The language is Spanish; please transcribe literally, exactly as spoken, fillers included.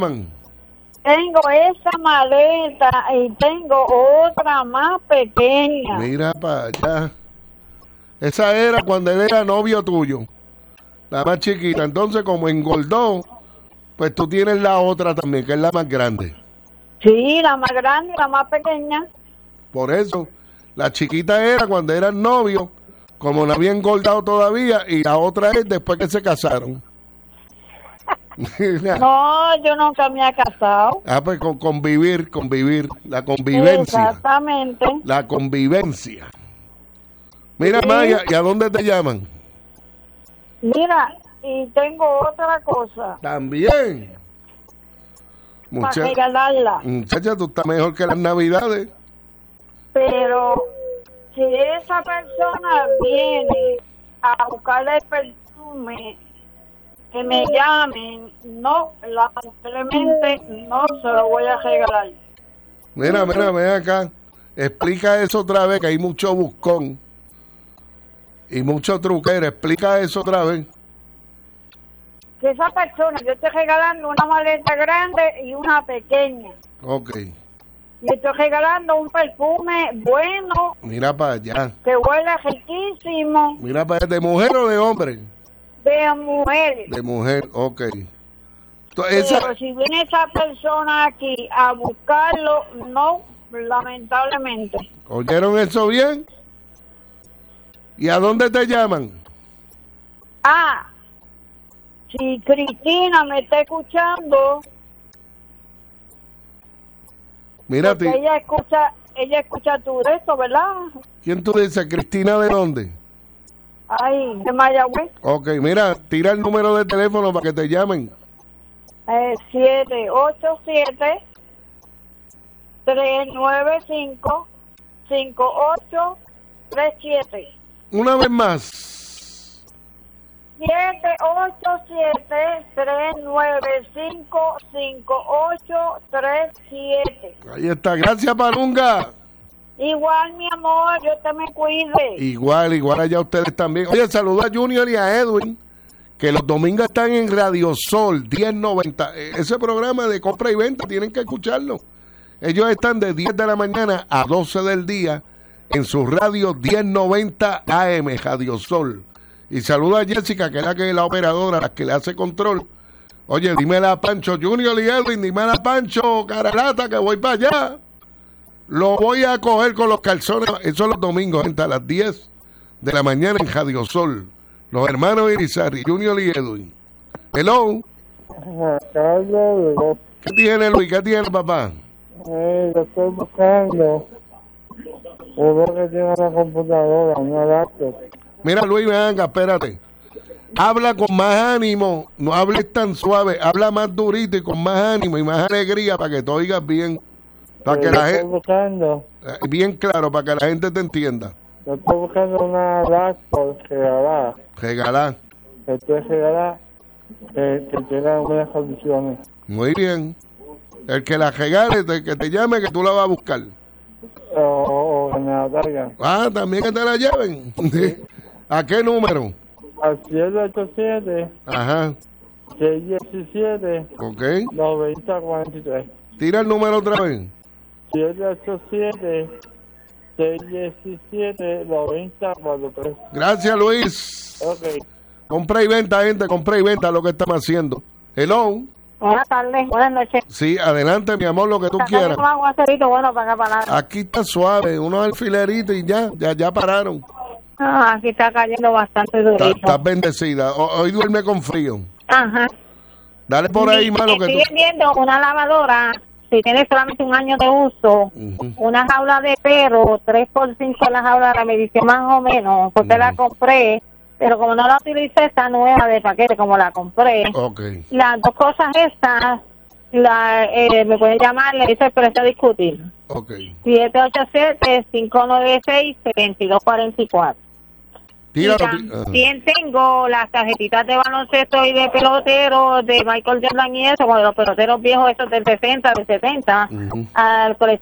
llaman? Tengo esa maleta y tengo otra más pequeña. Mira para allá. Esa era cuando él era novio tuyo, la más chiquita. Entonces, como engordó, pues tú tienes la otra también, que es la más grande. Sí, la más grande y la más pequeña. Por eso, la chiquita era cuando eran novios, como no había engordado todavía, y la otra es después que se casaron. No, yo nunca me he casado. Ah, pues con convivir, convivir, la convivencia. Exactamente. La convivencia. Mira, Sí. Maya, ¿y a dónde te llaman? Mira, y tengo otra cosa También. para Mucha- regalarla. muchacha, tú estás mejor que las navidades. Pero si esa persona viene a buscarle el perfume, que me llamen, no, lamentablemente no se lo voy a regalar. Mira, mira, ven acá. Explica eso otra vez, que hay mucho buscón y mucho truquero. Explica eso otra vez. Que esa persona, yo estoy regalando una maleta grande y una pequeña. Ok. Le estoy regalando un perfume bueno, Mira para allá. que huele riquísimo, Mira para allá. ¿De mujer o de hombre? de mujeres. De mujer, ok. Entonces, esa, Pero si viene esa persona aquí a buscarlo, no, lamentablemente. ¿oyeron eso bien? ¿Y a dónde te llaman? Ah, si Cristina me está escuchando, Mira, porque ti- ella escucha, ella escucha tu resto, ¿verdad? ¿quién tú dices? ¿Cristina de dónde? Ay, de Mayagüez. Ok, mira, tira el número de teléfono para que te llamen. Eh, siete ocho siete, tres nueve cinco, cinco ocho tres siete. Una vez más. siete ocho siete, tres nueve cinco, cinco ocho tres siete. Ahí está. Gracias, Palunga. Igual, mi amor, yo te me cuide. Igual, igual allá ustedes también. Oye, saluda a Junior y a Edwin, que los domingos están en Radio Sol diez noventa. Eh, Ese programa de compra y venta, tienen que escucharlo. Ellos están de diez de la mañana a doce del día en su radio diez noventa A M, Radio Sol. Y saluda a Jessica, que es la que es la operadora, la que le hace control. Oye, dímela a Pancho Junior y Edwin, dímela a Pancho, caralata, que voy para allá. Lo voy a coger con los calzones. Eso es los domingos, gente, a las diez de la mañana en Radio Sol. Los hermanos Irizarry, Junior y Edwin. Hello. ¿Qué tiene, Luis? ¿Qué tiene, papá? Eh, lo estoy buscando. Uno que tiene una computadora, una laptop. Mira, Luis, venga, espérate. Habla con más ánimo. No hables tan suave. Habla más durito y con más ánimo y más alegría para que te oigas bien. Para que Eh, la lo estoy gente... buscando. Bien claro, para que la gente te entienda. Yo estoy buscando una laptop regalada. Regalá. Que estoy regalada. Que, que tenga buenas condiciones. Muy bien. El que la regale, el que te llame, que tú la vas a buscar. O, o, o que me la traigan. Ah, también que te la lleven. ¿A qué número? Al siete ocho siete, Ajá. seis diecisiete, Ok. noventa cuarenta y tres. Tira el número otra vez. siete ocho siete, seis diecisiete, noventa cuarenta y tres. Gracias, Luis. Ok. Compra y venta, gente. Compra y venta lo que estamos haciendo. Hello. Buenas tardes, buenas noches. Sí, adelante, mi amor, lo que tú quieras. Un aguacerito bueno para acá, para nada. Aquí está suave, unos alfileritos y ya, ya, ya pararon. Ah, aquí está cayendo bastante Está- durito. Estás bendecida. O- Hoy duerme con frío. Ajá. Dale por ahí, mano, que Estoy tú... vendiendo una lavadora, si tiene solamente un año de uso, Ujú. una jaula de perro, tres por cinco la jaula, la medición más o menos, porque la compré, pero como no la utilicé, está nueva de paquete, como la compré. Ok. Las dos cosas estas, la, eh, me pueden llamar, le dice el precio a discutir. Ok. siete ocho siete, cinco nueve seis, dos dos cuatro cuatro. Tíralo. Y ti- ah. también tengo las tarjetitas de baloncesto y de pelotero de Michael Jordan y eso, con los peloteros viejos esos del sesenta, del setenta, Ujú. al coleccionar